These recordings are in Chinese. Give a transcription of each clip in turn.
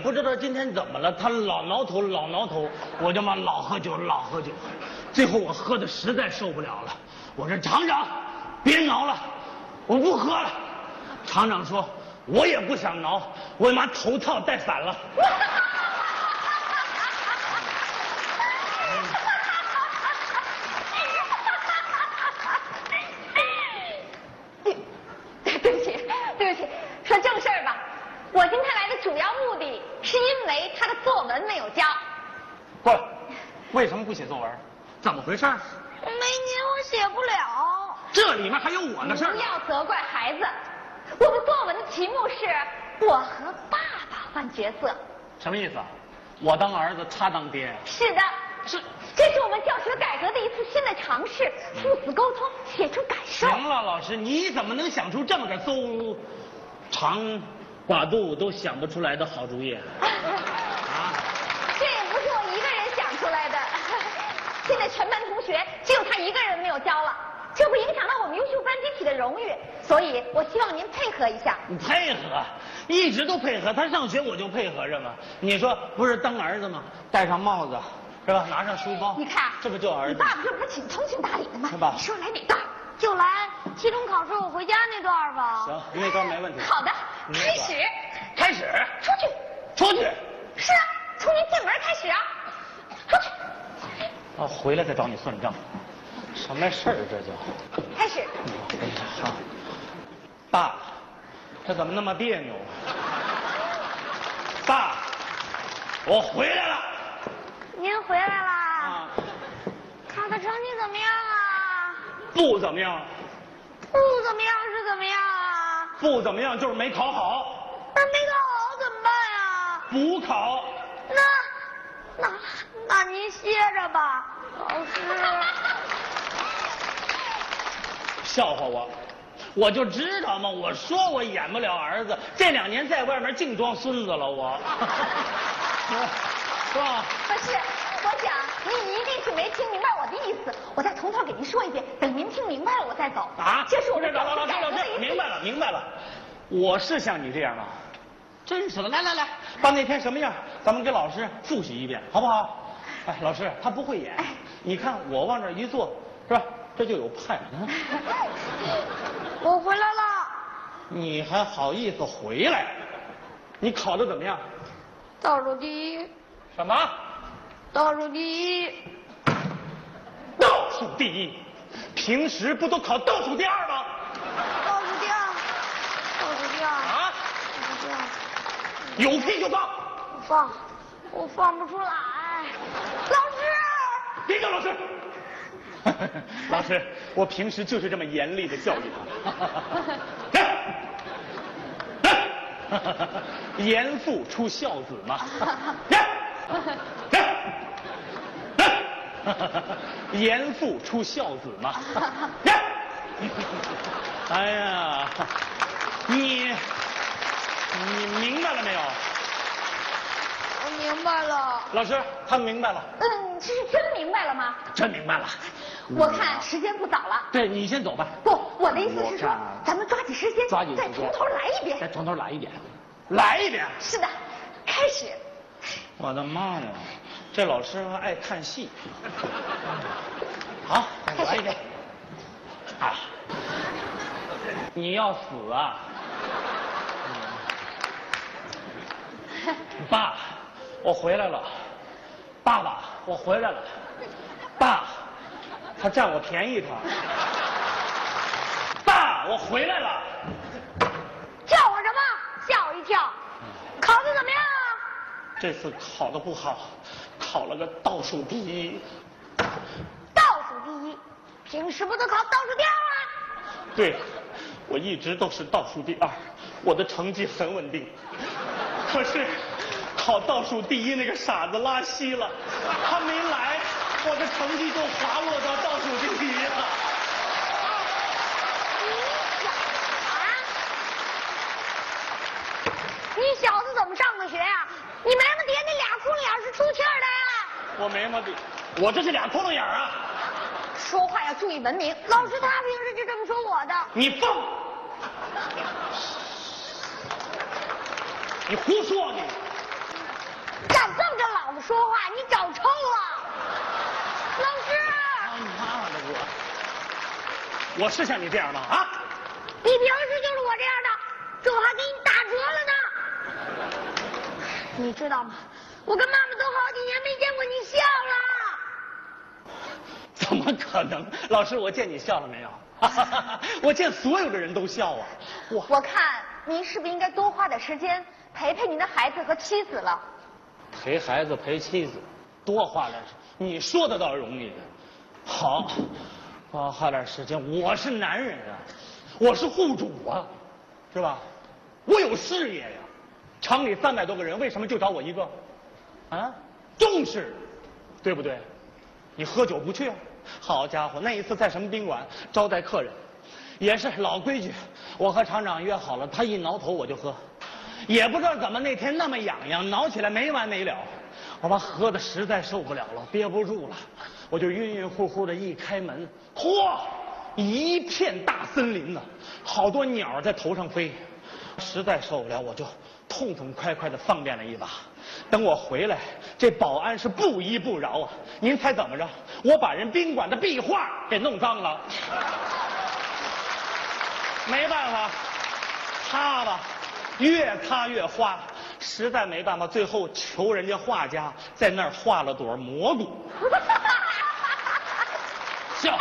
不知道今天怎么了，他老挠头，我就嘛老喝酒。最后我喝的实在受不了了，我说厂长，别挠了，我不喝了。厂长说，我也不想挠，我妈头套戴反了。 对不起，说正事儿吧。我今天来的主要目的是因为他的作文没有交。 不，为什么不写作文？怎么回事？ 没您我写不了。 这里面还有我的事儿。 不要责怪孩子，我的作文的题目是“我和爸爸换角色”。 什么意思啊？我当儿子，他当爹。 是的，这是我们教学改革的一次新的尝试，父子沟通，写出感受。 行了，老师，你怎么能想出这么个邹长寡肚都想不出来的好主意啊？ 这也不是我一个人想出来的，现在全班同学只有他一个人没有交了，这会影响到我们优秀班集体的荣誉，所以我希望您配合一下。 你配合，一直都配合，他上学我就配合着嘛。你说不是当儿子吗？戴上帽子，是吧？拿上书包， 你看， 这不就儿子？ 你爸爸这不是挺通情达理的吗？ 是吧？ 你说来哪段？就来期中考试我回家那段吧。 行，那段没问题。 好的，开始。 开始。 出去。 出去。 是啊，从您进门开始啊。出去。 啊，回来再找你算账。什么事儿这就？ 开始。 好。爸，这怎么那么别扭？爸，我回来了。 您回来啦？ 啊。 考的成绩怎么样啊？ 不怎么样。 不怎么样是怎么样啊？ 不怎么样就是没考好。 那没考好怎么办呀？ 补考。 那您歇着吧，老师。 笑话我，我就知道嘛，我说我演不了儿子，这2年在外面净装孙子了我。是吧？ 不是，我想您一定是没听明白我的意思，我再从头给您说一遍，等您听明白了我再走。 啊， 这是我们们教学改革的一次。 明白了。我是像你这样吗？真是的，来，把那天什么样，咱们给老师复习一遍，好不好？哎，老师他不会演，你看我往这一坐，是吧？这就有派。 我回来了。 你还好意思回来？你考得怎么样？ 倒数第一。 什么？ 倒数第一。 倒数第一？平时不都考倒数第二吗？ 倒数第二。 啊？有屁就放！ 我放不出来。老师！ 别叫老师！老师，我平时就是这么严厉的教育他。严父出孝子嘛。严父出孝子嘛。哎呀，你明白了没有？ 我明白了。 老师，他明白了。 这是真明白了吗？ 真明白了。 我看时间不早了。 对，你先走吧。 不，我的意思是说，咱们抓紧时间，再从头来一遍。 再从头来一遍。来一遍。 是的，开始。 我的妈呀，这老师还爱看戏。好，来一遍。啊，你要死啊！爸，我回来了。爸爸，我回来了。爸，他占我便宜他。爸，我回来了。 叫我什么？吓我一跳。考得怎么样啊？ 这次考得不好，考了个倒数第一。 倒数第一？平时不都考倒数第二吗？ 对，我一直都是倒数第二，我的成绩很稳定。可是考倒数第一那个傻子拉稀了，他没来，我的成绩就滑落到倒数第一了。 你小子怎么上的学呀？你没么爹那俩窟窿眼是出气儿的呀？ 我没么的，我这是俩窟窿眼啊！ 说话要注意文明。老师他平时就这么说我的。 你放！你胡说你！ 我是像你这样吗？啊？ 你平时就是我这样的，这我还给你打折了呢。你知道吗？我跟妈妈都好几年没见过你笑了。 怎么可能？老师，我见你笑了没有？我见所有的人都笑啊。 我看您是不是应该多花点时间陪陪您的孩子和妻子了？ 陪孩子陪妻子，多花点时间，你说的倒容易。好，多花点时间。我是男人啊，我是户主啊，是吧？我有事业呀。厂里300多个人，为什么就找我一个？啊，重视，对不对？你喝酒不去啊？好家伙，那一次在什么宾馆招待客人，也是老规矩，我和厂长约好了，他一挠头我就喝，也不知道怎么那天那么痒痒，挠起来没完没了，我把喝的实在受不了了，憋不住了，我就晕晕乎乎的一开门，嚯，一片大森林呢，好多鸟在头上飞，实在受不了，我就痛痛快快的放便了一把。等我回来，这保安是不依不饶啊！您猜怎么着？我把人宾馆的壁画给弄脏了，没办法，擦吧，越擦越花，实在没办法，最后求人家画家在那儿画了朵蘑菇。笑，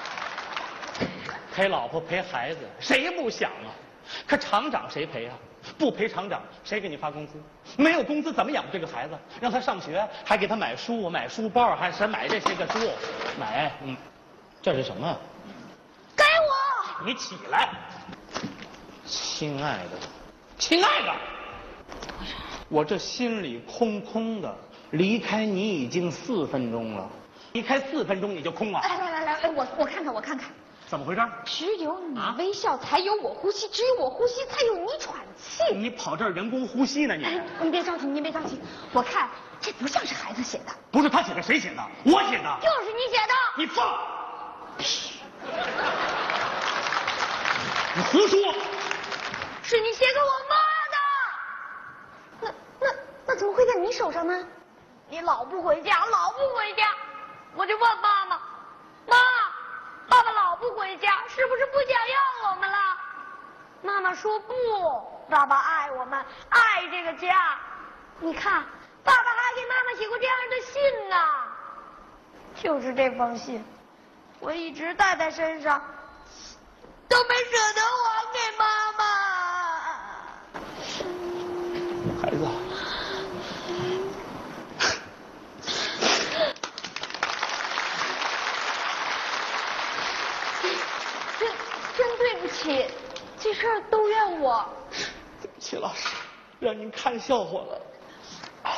陪老婆陪孩子，谁不想啊？可厂长谁陪啊？不陪厂长，谁给你发工资？没有工资怎么养这个孩子？让他上学，还给他买书、买书包，还是买这些个书，买，这是什么？ 给我！ 你起来，亲爱的，亲爱的，我这心里空空的，离开你已经4分钟了，离开4分钟你就空了。 来，我看看。 怎么回事？ 只有你微笑，才有我呼吸；只有我呼吸，才有你喘气。 你跑这儿人工呼吸呢？你您别着急，您别着急。我看这不像是孩子写的。 不是他写的，谁写的？我写的。 就是你写的。 你放屁！你胡说！ 是你写给我妈的。那怎么会在你手上呢？你老不回家，我就问妈妈，爸爸老不回家，是不是不想要我们了？妈妈说不，爸爸爱我们，爱这个家。你看，爸爸还给妈妈写过这样的信呢。就是这封信，我一直带在身上，都没舍得还给妈妈。 孩子， 真对不起，这事儿都怨我。 对不起，老师，让您看笑话了。